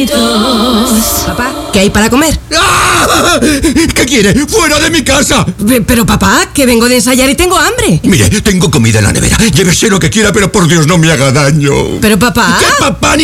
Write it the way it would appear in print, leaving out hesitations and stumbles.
Papá, ¿qué hay para comer? ¡Ah! ¿Qué quiere? ¡Fuera de mi casa! Pero papá, que vengo de ensayar y tengo hambre. Mire, tengo comida en la nevera. Llévese lo que quiera, pero por Dios no me haga daño. Pero papá... ¿Qué papá?